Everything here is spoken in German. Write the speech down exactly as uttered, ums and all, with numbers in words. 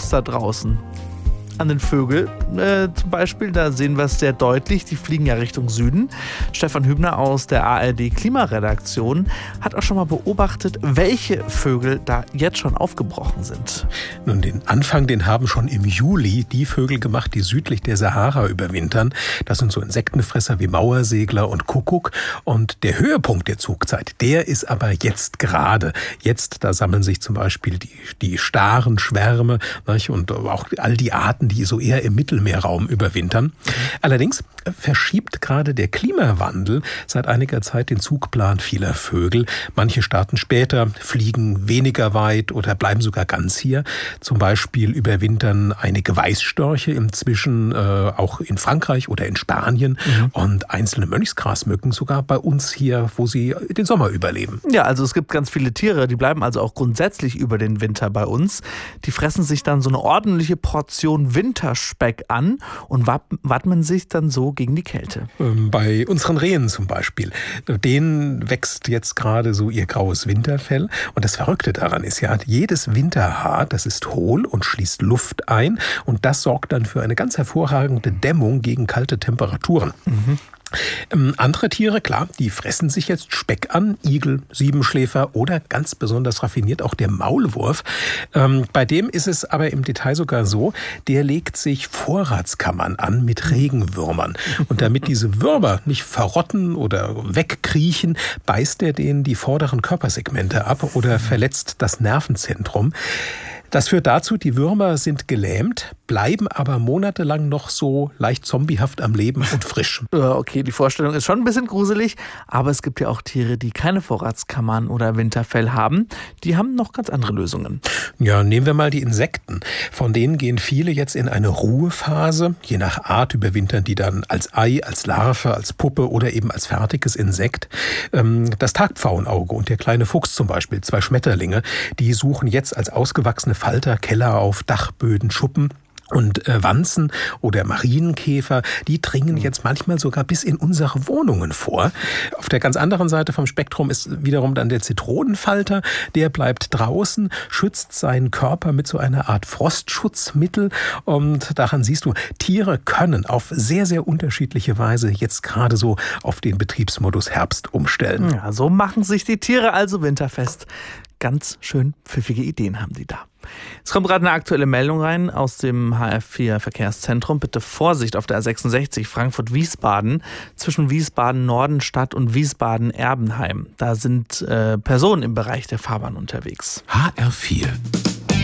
aus da draußen? An den Vögeln äh, zum Beispiel, da sehen wir es sehr deutlich, die fliegen ja Richtung Süden. Stefan Hübner aus der A R D-Klimaredaktion hat auch schon mal beobachtet, welche Vögel da jetzt schon aufgebrochen sind. Nun, den Anfang, den haben schon im Juli die Vögel gemacht, die südlich der Sahara überwintern. Das sind so Insektenfresser wie Mauersegler und Kuckuck. Und der Höhepunkt der Zugzeit, der ist aber jetzt gerade. Jetzt, da sammeln sich zum Beispiel die, die Starenschwärme, nicht? Und auch all die Arten, die so eher im Mittelmeerraum überwintern. Allerdings verschiebt gerade der Klimawandel seit einiger Zeit den Zugplan vieler Vögel. Manche starten später, fliegen weniger weit oder bleiben sogar ganz hier. Zum Beispiel überwintern einige Weißstörche inzwischen äh, auch in Frankreich oder in Spanien mhm. und einzelne Mönchsgrasmücken sogar bei uns hier, wo sie den Sommer überleben. Ja, also es gibt ganz viele Tiere, die bleiben also auch grundsätzlich über den Winter bei uns. Die fressen sich dann so eine ordentliche Portion Winterspeck an und wappnen sich dann so gegen die Kälte. Bei unseren Rehen zum Beispiel. Denen wächst jetzt gerade so ihr graues Winterfell. Und das Verrückte daran ist ja, jedes Winterhaar, das ist hohl und schließt Luft ein. Und das sorgt dann für eine ganz hervorragende Dämmung gegen kalte Temperaturen. Mhm. Ähm, andere Tiere, klar, die fressen sich jetzt Speck an, Igel, Siebenschläfer oder ganz besonders raffiniert auch der Maulwurf. Ähm, bei dem ist es aber im Detail sogar so, der legt sich Vorratskammern an mit Regenwürmern. Und damit diese Würmer nicht verrotten oder wegkriechen, beißt er denen die vorderen Körpersegmente ab oder verletzt das Nervenzentrum. Das führt dazu, die Würmer sind gelähmt, bleiben aber monatelang noch so leicht zombiehaft am Leben und frisch. Okay, die Vorstellung ist schon ein bisschen gruselig, aber es gibt ja auch Tiere, die keine Vorratskammern oder Winterfell haben. Die haben noch ganz andere Lösungen. Ja, nehmen wir mal die Insekten. Von denen gehen viele jetzt in eine Ruhephase. Je nach Art überwintern die dann als Ei, als Larve, als Puppe oder eben als fertiges Insekt. Das Tagpfauenauge und der kleine Fuchs zum Beispiel, zwei Schmetterlinge, die suchen jetzt als ausgewachsene Falter Keller auf Dachböden, Schuppen. Und äh, Wanzen oder Marienkäfer, die dringen jetzt manchmal sogar bis in unsere Wohnungen vor. Auf der ganz anderen Seite vom Spektrum ist wiederum dann der Zitronenfalter. Der bleibt draußen, schützt seinen Körper mit so einer Art Frostschutzmittel. Und daran siehst du, Tiere können auf sehr, sehr unterschiedliche Weise jetzt gerade so auf den Betriebsmodus Herbst umstellen. Ja, so machen sich die Tiere also winterfest. Ganz schön pfiffige Ideen haben die da. Es kommt gerade eine aktuelle Meldung rein aus dem H R vier Verkehrszentrum. Bitte Vorsicht auf der A sechsundsechzig Frankfurt-Wiesbaden zwischen Wiesbaden-Nordenstadt und Wiesbaden-Erbenheim. Da sind äh, Personen im Bereich der Fahrbahn unterwegs. H R vier